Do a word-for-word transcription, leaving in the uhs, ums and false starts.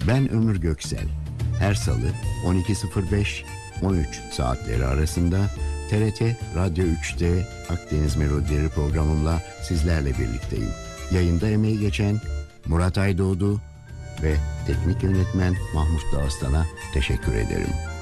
Ben Ömür Göksel. Her salı on iki sıfır beş on üç saatleri arasında T R T Radyo üçte Akdeniz Melodileri programımla sizlerle birlikteyim. Yayında emeği geçen Murat Aydoğdu ve teknik yönetmen Mahmut Dağıstan'a teşekkür ederim.